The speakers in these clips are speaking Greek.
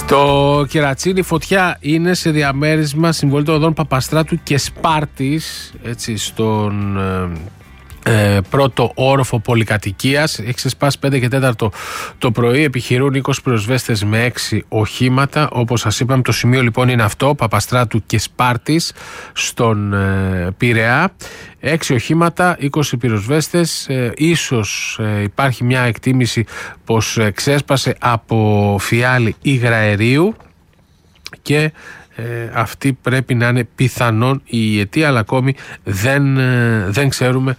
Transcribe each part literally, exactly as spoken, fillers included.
Στο Κερατσίνι φωτιά είναι σε διαμέρισμα συμβολή των οδών Παπαστράτου και Σπάρτης, έτσι, στον ε, πρώτο όροφο πολυκατοικίας. Έχει ξεσπάσει πέντε και τέσσερα το πρωί. Επιχειρούν είκοσι πυροσβέστες με έξι οχήματα. Όπως σας είπαμε, το σημείο λοιπόν είναι αυτό, Παπαστράτου και Σπάρτης, στον ε, Πειραιά. Έξι οχήματα, είκοσι πυροσβέστες. Ε, ίσως ε, υπάρχει μια εκτίμηση πως ε, ξέσπασε από φιάλη υγραερίου και ε, αυτή πρέπει να είναι πιθανόν η αιτία, αλλά ακόμη δεν, ε, δεν ξέρουμε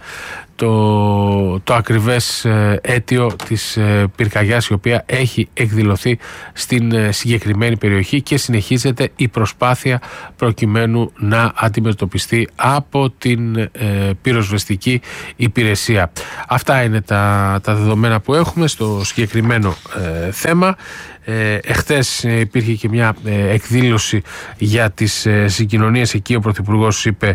το, το ακριβές ε, αίτιο της ε, πυρκαγιάς, η οποία έχει εκδηλωθεί στην ε, συγκεκριμένη περιοχή και συνεχίζεται η προσπάθεια προκειμένου να αντιμετωπιστεί από την ε, πυροσβεστική υπηρεσία. Αυτά είναι τα, τα δεδομένα που έχουμε στο συγκεκριμένο ε, θέμα. Ε, εχθές υπήρχε και μια ε, εκδήλωση για τις ε, συγκοινωνίες. Εκεί ο Πρωθυπουργός είπε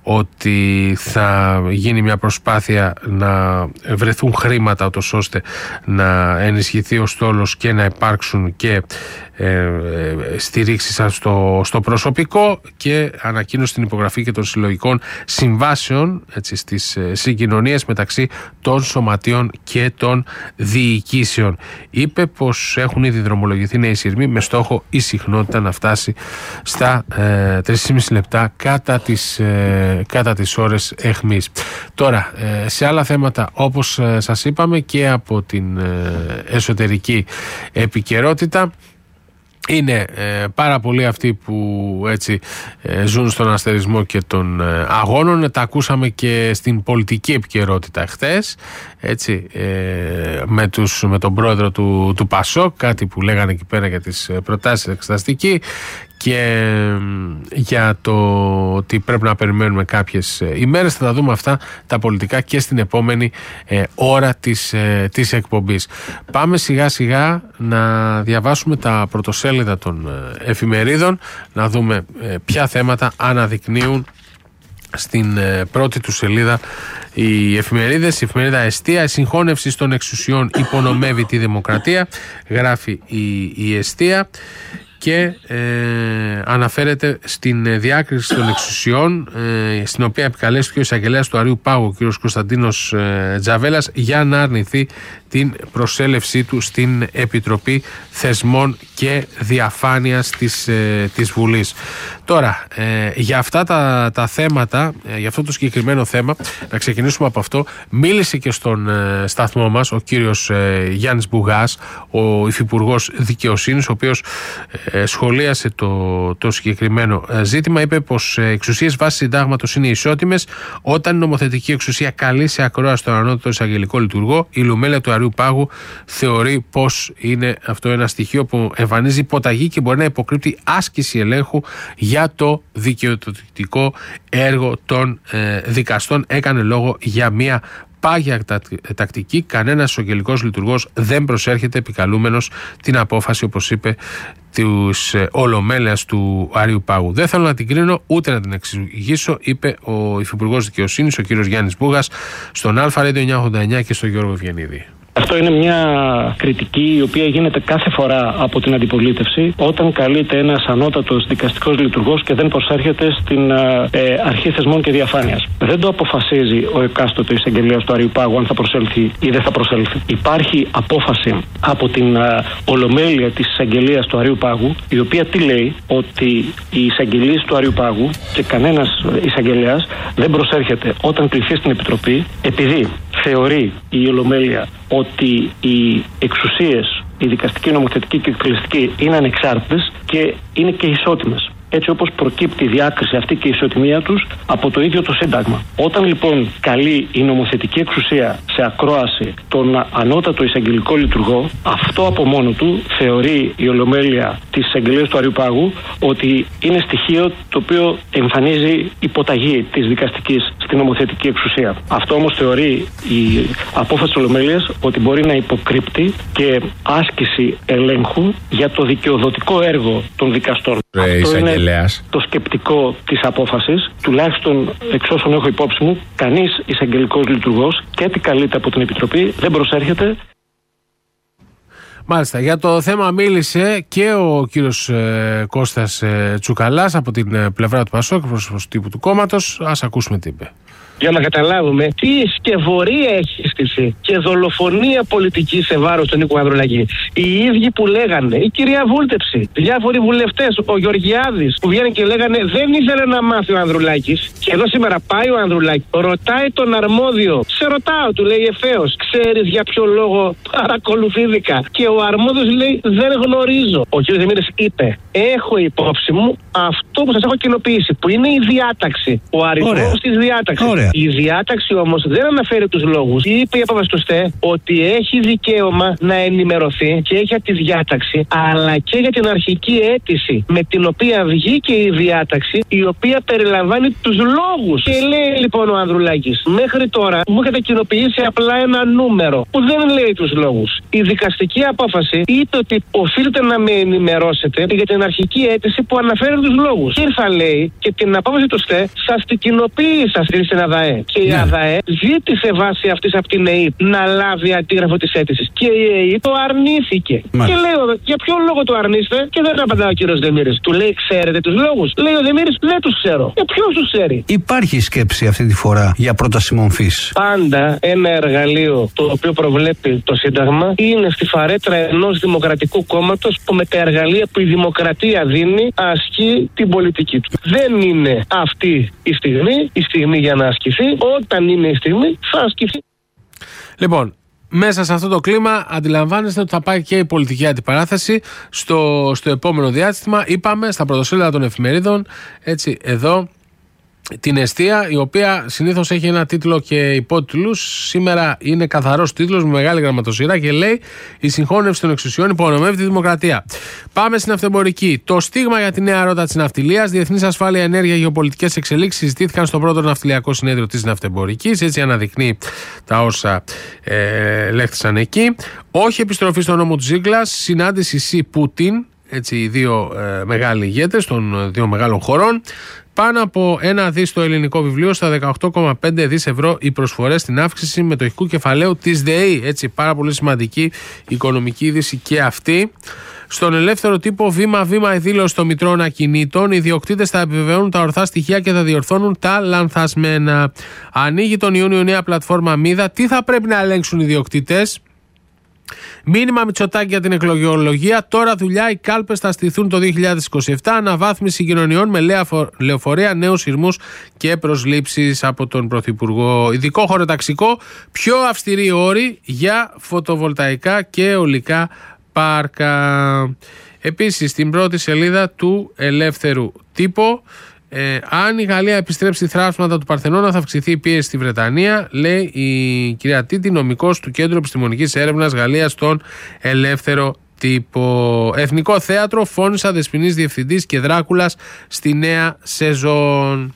ότι θα γίνει μια προσπάθεια να βρεθούν χρήματα ούτως ώστε να ενισχυθεί ο στόλος και να υπάρξουν και ε, ε, στηρίξεις στο, στο προσωπικό, και ανακοίνωσε την υπογραφή και των συλλογικών συμβάσεων, έτσι, στις ε, συγκοινωνίες μεταξύ των σωματείων και των διοικήσεων. Είπε πως έχουν ήδη δρομολογηθεί νέοι σειρμοί με στόχο η συχνότητα να φτάσει στα ε, τρία και μισό λεπτά κατά τις, ε, κατά τις ώρες εχμής. Τώρα, ε, σε άλλα θέματα, όπως ε, σας είπαμε και από την ε, εσωτερική επικαιρότητα, είναι ε, πάρα πολλοί αυτοί που έτσι ε, ζουν στον αστερισμό και των ε, αγώνων. Τα ακούσαμε και στην πολιτική επικαιρότητα χθες, έτσι, ε, με, τους, με τον πρόεδρο του, του ΠΑΣΟΚ, κάτι που λέγανε εκεί πέρα για τις προτάσεις εξεταστική και για το ότι πρέπει να περιμένουμε κάποιες ημέρες. Θα τα δούμε αυτά τα πολιτικά και στην επόμενη ε, ώρα της, ε, της εκπομπής. Πάμε σιγά σιγά να διαβάσουμε τα πρωτοσέλιδα των ε, εφημερίδων, να δούμε ε, ποια θέματα αναδεικνύουν στην ε, πρώτη του σελίδα οι εφημερίδες. Η εφημερίδα Εστία: η συγχώνευση των εξουσιών υπονομεύει τη δημοκρατία, γράφει η, η Εστία, και ε, αναφέρεται στην διάκριση των εξουσιών, ε, στην οποία επικαλέστηκε ο εισαγγελέας του Αρείου Πάγου, ο κ. Κωνσταντίνος ε, Τζαβέλας, για να αρνηθεί την προσέλευσή του στην Επιτροπή Θεσμών και Διαφάνειας της, ε, της Βουλής. Τώρα, ε, για αυτά τα, τα θέματα, ε, για αυτό το συγκεκριμένο θέμα, να ξεκινήσουμε από αυτό. Μίλησε και στον ε, σταθμό μας ο κύριος ε, Γιάννης Μπουγάς, ο Υφυπουργός Δικαιοσύνης, ο οποίος ε, σχολίασε το, το συγκεκριμένο ε, ζήτημα. Είπε πως ε, εξουσίες βάσει συντάγματος είναι ισότιμες. Όταν η νομοθετική εξουσία καλεί σε ακρόαση τον ανώτατο εισαγγελικό λειτουργό, η Λουμέλεια του Αρείου Πάγου θεωρεί πως είναι αυτό ένα στοιχείο που εμφανίζει υποταγή και μπορεί να υποκρύπτει άσκηση ελέγχου για το δικαιοδοτικό έργο των ε, δικαστών. Έκανε λόγο για μια πάγια τακτική. Κανένας εισαγγελικός λειτουργός δεν προσέρχεται επικαλούμενος την απόφαση, όπως είπε, της Ολομέλειας του Αρείου Πάγου. Δεν θέλω να την κρίνω ούτε να την εξηγήσω, είπε ο Υφυπουργός Δικαιοσύνης, ο κύριος Γιάννης Μπούγας, στον Αλφα Radio εννιακόσια ογδόντα εννιά και στον Γιώργο Ευγενίδη. Αυτό είναι μια κριτική η οποία γίνεται κάθε φορά από την αντιπολίτευση όταν καλείται ένας ανώτατος δικαστικός λειτουργός και δεν προσέρχεται στην ε, αρχή θεσμών και διαφάνειας. Δεν το αποφασίζει ο εκάστοτε εισαγγελέας του Αρείου Πάγου αν θα προσέλθει ή δεν θα προσέλθει. Υπάρχει απόφαση από την ε, Ολομέλεια της εισαγγελίας του Αρείου Πάγου, η οποία τι λέει? Ότι οι εισαγγελίες του Αρείου Πάγου και κανένας εισαγγελέας δεν προσέρχεται όταν κληθεί στην Επιτροπή, επειδή θεωρεί η Ολομέλεια ότι οι εξουσίες, η δικαστική, η νομοθετική και η εκτελεστική είναι ανεξάρτητες και είναι και ισότιμες. Έτσι όπως προκύπτει η διάκριση αυτή και η ισοτιμία τους από το ίδιο το Σύνταγμα. Όταν λοιπόν καλεί η νομοθετική εξουσία σε ακρόαση τον ανώτατο εισαγγελικό λειτουργό, αυτό από μόνο του θεωρεί η Ολομέλεια της εισαγγελίας του Αρείου Πάγου ότι είναι στοιχείο το οποίο εμφανίζει υποταγή της δικαστικής στην νομοθετική εξουσία. Αυτό όμως θεωρεί η απόφαση της Ολομέλειας ότι μπορεί να υποκρύπτει και άσκηση ελέγχου για το δικαιοδοτικό έργο των δικαστών. Ρε, αυτό είναι το σκεπτικό της απόφασης. Τουλάχιστον εξ όσων έχω υπόψη μου, κανείς εισαγγελικός λειτουργός και τι καλείται από την Επιτροπή δεν προσέρχεται. Μάλιστα. Για το θέμα μίλησε και ο κύριος ε, Κώστας ε, Τσουκαλάς από την ε, πλευρά του Πασόκ, πρόσωπος τύπου του κόμματος. Ας ακούσουμε τι είπε. Για να καταλάβουμε τι σκευωρία έχει στηθεί και δολοφονία πολιτική σε βάρος του Νίκου Ανδρουλάκη. Οι ίδιοι που λέγανε, η κυρία Βούλτεψη, διάφοροι βουλευτές, ο Γεωργιάδης, που βγαίνουν και λέγανε δεν ήθελε να μάθει ο Ανδρουλάκης. Και εδώ σήμερα πάει ο Ανδρουλάκης, ρωτάει τον αρμόδιο, σε ρωτάω, του λέει ευθέως, ξέρεις για ποιο λόγο παρακολουθήθηκα. Και ο αρμόδιος λέει δεν γνωρίζω. Ο κ. Δεμήρης είπε, έχω υπόψη μου αυτό που σας έχω κοινοποιήσει, που είναι η διάταξη, ο αριθμός της διάταξης. Ωραία. Η διάταξη όμως δεν αναφέρει τους λόγους. Είπε η Παπαστουστέ ότι έχει δικαίωμα να ενημερωθεί και για τη διάταξη, αλλά και για την αρχική αίτηση με την οποία βγήκε η διάταξη, η οποία περιλαμβάνει τους λόγους. Και λέει λοιπόν ο Ανδρουλάκης, μέχρι τώρα μου έχετε κοινοποιήσει απλά ένα νούμερο που δεν λέει τους λόγους. Η δικαστική απόφαση είπε ότι οφείλετε να με ενημερώσετε για την αρχική αίτηση που αναφέρει τους λόγους. Και ήρθα, λέει, και την απόφαση του ΣΤΕ σας την κοινοποίησα στην ΑΔΑΕ. Και η ναι. ΑΔΑΕ ζήτησε βάση αυτής από την ΕΕΠ να λάβει αντίγραφο της αίτησης. Και η ΕΕΠ το αρνήθηκε. Μάλιστα. Και λέω, για ποιο λόγο το αρνείστε? Και δεν απαντά ο κύριος Δεμήρης. Του λέει, ξέρετε τους λόγους? Λέει ο Δεμήρης, δεν τους ξέρω. Και ποιος τους ξέρει? Υπάρχει σκέψη αυτή τη φορά για πρόταση μομφής? Πάντα ένα εργαλείο το οποίο προβλέπει το Σύνταγμα είναι στη φαρέτρα ενός δημοκρατικού κόμματος που με τα εργαλεία που η δημοκρατία δίνει ασκεί την πολιτική του. Δεν είναι αυτή η στιγμή, η στιγμή για να ασκηθεί. Όταν είναι η στιγμή θα ασκηθεί. Λοιπόν, μέσα σε αυτό το κλίμα αντιλαμβάνεστε ότι θα πάει και η πολιτική αντιπαράθεση στο, στο επόμενο διάστημα. Είπαμε στα πρωτοσέλιδα των εφημερίδων, έτσι εδώ, την εστία, η οποία συνήθως έχει ένα τίτλο και υπότιτλους. Σήμερα είναι καθαρός τίτλος με μεγάλη γραμματοσυρά και λέει «Η συγχώνευση των εξουσιών υπονομεύει τη δημοκρατία». Πάμε στην ναυτεμπορική. Το στίγμα για τη νέα ρότα της ναυτιλίας, διεθνής ασφάλεια, ενέργεια, γεωπολιτικές εξελίξεις συζητήθηκαν στο πρώτο ναυτιλιακό συνέδριο της ναυτεμπορικής. Έτσι αναδεικνύει τα όσα ε, λέχθησαν εκεί. Όχι επιστροφή στον νόμο του Ζίγκλας, συνάντηση Σι Πούτιν. Έτσι, οι δύο ε, μεγάλοι ηγέτες των δύο μεγάλων χωρών. Πάνω από ένα δις στο ελληνικό βιβλίο, στα δεκαοκτώ κόμμα πέντε δις ευρώ οι προσφορές στην αύξηση μετοχικού κεφαλαίου της ΔΕΗ. Έτσι, πάρα πολύ σημαντική οικονομική είδηση και αυτή. Στον ελεύθερο τύπο, βήμα-βήμα η δήλωση των μητρών ακινήτων. Οι ιδιοκτήτες θα επιβεβαιώνουν τα ορθά στοιχεία και θα διορθώνουν τα λανθασμένα. Ανοίγει τον Ιούνιο η νέα πλατφόρμα Μίδα. Τι θα πρέπει να ελέγξουν οι ιδιοκτήτες? Μήνυμα Μητσοτάκη για την εκλογολογία. Τώρα δουλειά, οι κάλπες θα στηθούν το δύο χιλιάδες είκοσι επτά. Αναβάθμιση συγκοινωνιών με λεωφορεία, νέους σειρμούς και προσλήψεις από τον Πρωθυπουργό. Ειδικό χωροταξικό, πιο αυστηροί όροι για φωτοβολταϊκά και αιωλικά πάρκα. Επίσης, στην πρώτη σελίδα του ελεύθερου τύπου. Ε, αν η Γαλλία επιστρέψει θράψματα του Παρθενώνα, θα αυξηθεί η πίεση στη Βρετανία, λέει η κυρία Τίτη, νομικός του Κέντρου Επιστημονικής Έρευνας Γαλλίας στον ελεύθερο τύπο. Εθνικό Θέατρο, Φώνησα, Δεσποινής Διευθυντής και Δράκουλας στη νέα σεζόν.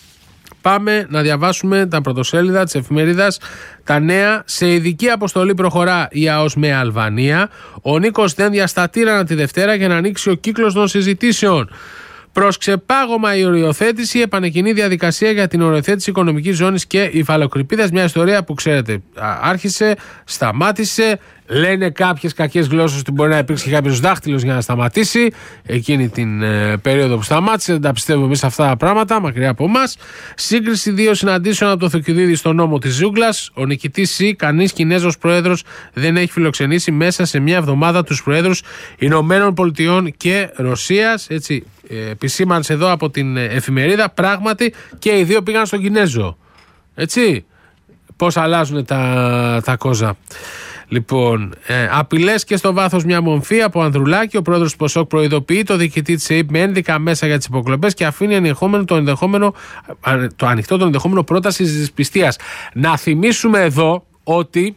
Πάμε να διαβάσουμε τα πρωτοσέλιδα της εφημερίδας. Τα νέα. Σε ειδική αποστολή προχωρά η ΑΟΣ με Αλβανία. Ο Νίκος Δένδια στα Τύρανα τη Δευτέρα για να ανοίξει ο κύκλος των συζητήσεων. Προς ξεπάγωμα η οριοθέτηση, επανεκκινεί διαδικασία για την οριοθέτηση οικονομικής ζώνης και υφαλοκρηπίδας. Μια ιστορία που ξέρετε, άρχισε, σταμάτησε. Λένε κάποιες κακές γλώσσες ότι μπορεί να υπήρξε κάποιος δάχτυλος για να σταματήσει εκείνη την ε, περίοδο που σταμάτησε. Δεν τα πιστεύουμε εμείς αυτά τα πράγματα, μακριά από εμάς. Σύγκριση δύο συναντήσεων από το Θουκυδίδη στο νόμο της Ζούγκλας. Ο νικητής Σι, κανείς Κινέζος πρόεδρος δεν έχει φιλοξενήσει μέσα σε μια εβδομάδα τους πρόεδρους Ηνωμένων Πολιτειών και Ρωσίας. Έτσι, ε, επισήμανση εδώ από την εφημερίδα. Πράγματι και οι δύο πήγαν στον Κινέζο. Έτσι, πώς αλλάζουν τα, τα κόζα. Λοιπόν, ε, απειλές και στο βάθος μια μομφή από Ανδρουλάκη. Ο πρόεδρος του Ποσόκ προειδοποιεί το διοικητή της ΕΕΠ με ένδικα μέσα για τις υποκλοπές και αφήνει ενδεχόμενο το, ενδεχόμενο, το ανοιχτό το ενδεχόμενο πρόταση της πιστείας. Να θυμίσουμε εδώ ότι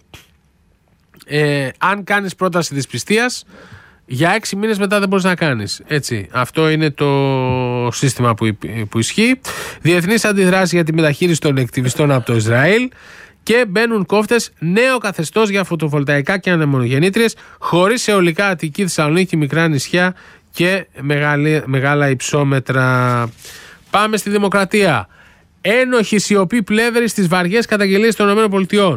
ε, αν κάνεις πρόταση της πιστείας, για έξι μήνες μετά δεν μπορείς να κάνεις. Έτσι, αυτό είναι το σύστημα που, που ισχύει. Διεθνείς αντιδράσεις για τη μεταχείριση των εκτιβιστών από το Ισραήλ. Και μπαίνουν κόφτες, νέο καθεστώς για φωτοβολταϊκά και ανεμογεννήτριες, χωρίς αιωλικά Αττική, Θεσσαλονίκη, μικρά νησιά και μεγάλη, μεγάλα υψόμετρα. Πάμε στη Δημοκρατία. Ένοχη σιωπή πλεύρη στις βαριές καταγγελίες των ΗΠΑ.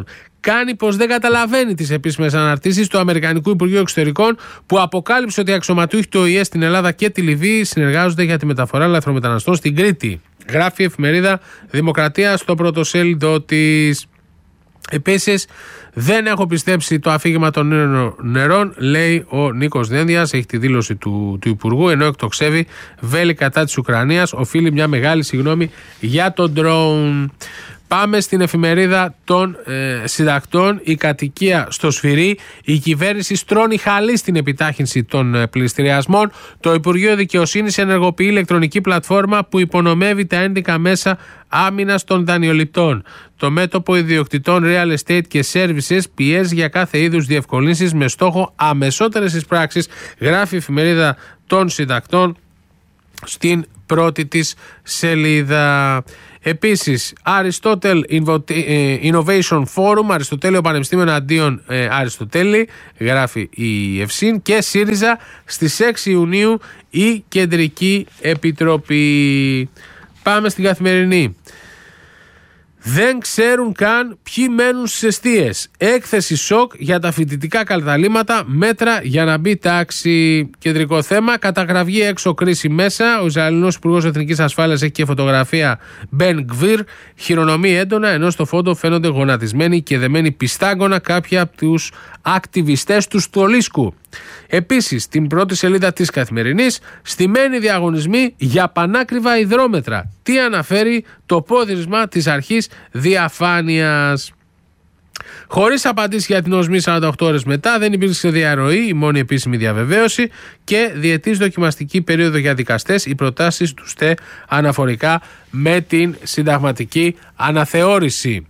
κάνει πως δεν καταλαβαίνει τις επίσημες αναρτήσεις του Αμερικανικού Υπουργείου Εξωτερικών, που αποκάλυψε ότι οι αξιωματούχοι του Ο Η Ε στην Ελλάδα και τη Λιβύη συνεργάζονται για τη μεταφορά λαθρομεταναστών στην Κρήτη. Γράφει η εφημερίδα Δημοκρατία στο πρωτοσέλιδο της. Επίσης, δεν έχω πιστέψει το αφήγημα των νερών, λέει ο Νίκος Δένδιας, έχει τη δήλωση του, του Υπουργού, ενώ εκτοξεύει βέλη κατά της Ουκρανίας, οφείλει μια μεγάλη συγγνώμη για τον ντρόουν. Πάμε στην εφημερίδα των ε, συντακτών. Η κατοικία στο Σφυρί. Η κυβέρνηση στρώνει χαλί στην επιτάχυνση των ε, πληστηριασμών. Το Υπουργείο Δικαιοσύνης ενεργοποιεί ηλεκτρονική πλατφόρμα που υπονομεύει τα ένδικα μέσα άμυνας των δανειοληπτών. Το μέτωπο ιδιοκτητών real estate και services πιέζει για κάθε είδους διευκολύνσεις με στόχο αμεσότερες εισπράξεις, γράφει η εφημερίδα των συντακτών στην πρώτη της σελίδα. Επίσης, Aristotle Innovation Forum, Αριστοτέλειο Πανεπιστήμιο εναντίον ε, Αριστοτέλη, γράφει η Ευσύν, και ΣΥΡΙΖΑ στις έξι Ιουνίου η Κεντρική Επιτροπή. Πάμε στην Καθημερινή. Δεν ξέρουν καν ποιοι μένουν στις εστίες. Έκθεση σοκ για τα φοιτητικά καταλήμματα, μέτρα για να μπει τάξη. Κεντρικό θέμα, καταγραφή έξω, κρίση μέσα. Ο Ισραηλινός Υπουργός Εθνικής Ασφάλειας έχει και φωτογραφία Μπεν Γκβίρ. Χειρονομεί έντονα, ενώ στο φόντο φαίνονται γονατισμένοι και δεμένοι πιστάγκωνα κάποιοι από τους ακτιβιστές του Στολίσκου. Επίσης, στην πρώτη σελίδα της Καθημερινής, στημένοι διαγωνισμοί για πανάκριβα υδρόμετρα. Τι αναφέρει το πόδιρισμα της αρχής διαφάνειας. Χωρίς απαντήσεις για την οσμή σαράντα οκτώ ώρες μετά, δεν υπήρξε διαρροή, η μόνη επίσημη διαβεβαίωση, και διετής δοκιμαστική περίοδο για δικαστές. Οι προτάσεις του ΣΤΕ αναφορικά με την συνταγματική αναθεώρηση.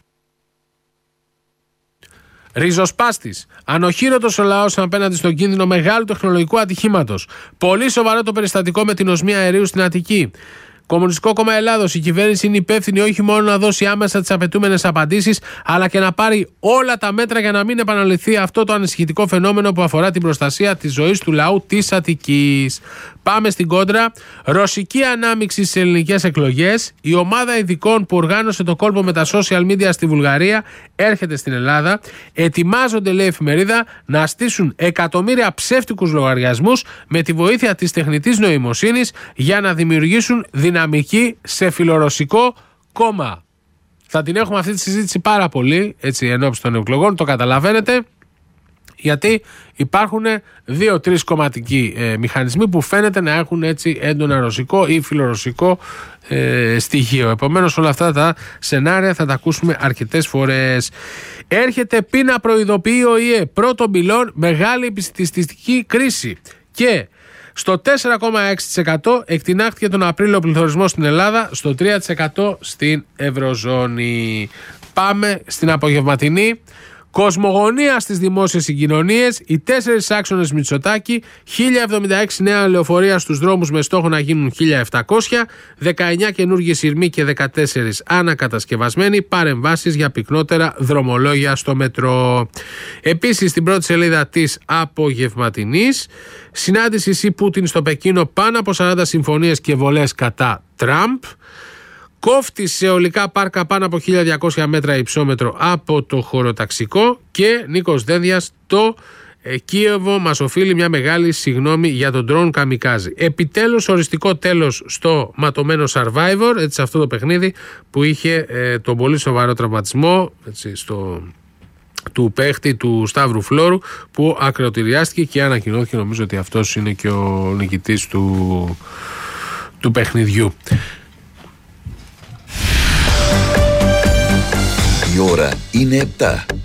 Ριζοσπάστης. Ανοχήρωτος ο λαός απέναντι στον κίνδυνο μεγάλου τεχνολογικού ατυχήματος. Πολύ σοβαρό το περιστατικό με την οσμή αερίου στην Αττική. Κομμουνιστικό Κόμμα Ελλάδος. Η κυβέρνηση είναι υπεύθυνη όχι μόνο να δώσει άμεσα τις απαιτούμενες απαντήσεις, αλλά και να πάρει όλα τα μέτρα για να μην επαναληφθεί αυτό το ανησυχητικό φαινόμενο που αφορά την προστασία της ζωής του λαού της Αττικής. Πάμε στην κόντρα. Ρωσική ανάμειξη στις ελληνικές εκλογές. Η ομάδα ειδικών που οργάνωσε το κόλπο με τα social media στη Βουλγαρία έρχεται στην Ελλάδα. Ετοιμάζονται, λέει η εφημερίδα, να στήσουν εκατομμύρια ψεύτικους λογαριασμούς με τη βοήθεια της τεχνητής νοημοσύνης για να δημιουργήσουν δυναμική σε φιλορωσικό κόμμα. Θα την έχουμε αυτή τη συζήτηση πάρα πολύ, έτσι, ενόψει των εκλογών, το καταλαβαίνετε. Γιατί υπάρχουν δύο-τρεις κομματικοί ε, μηχανισμοί που φαίνεται να έχουν έτσι έντονα ρωσικό ή φιλορωσικό ε, στοιχείο. Επομένως, όλα αυτά τα σενάρια θα τα ακούσουμε αρκετές φορές. Έρχεται πείνα, προειδοποιεί ο Ο Η Ε. Πρώτον πυλών, μεγάλη επιστημιστική κρίση. Και στο τέσσερα κόμμα έξι τοις εκατό εκτινάχθηκε τον Απρίλιο πληθωρισμός στην Ελλάδα, στο τρία τοις εκατό στην Ευρωζώνη. Πάμε στην απογευματινή. Κοσμογονία στις δημόσιες συγκοινωνίες, οι τέσσερις άξονες Μητσοτάκη, χίλια εβδομήντα έξι νέα λεωφορεία στους δρόμους με στόχο να γίνουν χίλια επτακόσια, δεκαεννιά καινούργιοι σειρμοί και δεκατέσσερις ανακατασκευασμένοι, παρεμβάσεις για πυκνότερα δρομολόγια στο μετρό. Επίσης, στην πρώτη σελίδα της απογευματινής, συνάντηση Σι Πούτιν στο Πεκίνο, πάνω από σαράντα συμφωνίες και βολές κατά Τραμπ. Κόφτη σε αιωλικά πάρκα πάνω από χίλια διακόσια μέτρα υψόμετρο από το χωροταξικό. Και Νίκος Δένδιας, το ε, Κίεβο μας οφείλει μια μεγάλη συγγνώμη για τον ντρόουν καμικάζι. Επιτέλους, οριστικό τέλος στο ματωμένο Survivor, έτσι, αυτό το παιχνίδι που είχε ε, τον πολύ σοβαρό τραυματισμό, έτσι, στο, του παίχτη του Σταύρου Φλόρου, που ακροτηριάστηκε και ανακοινώθηκε, νομίζω ότι αυτός είναι και ο νικητής του, του παιχνιδιού. Η ώρα είναι επτά.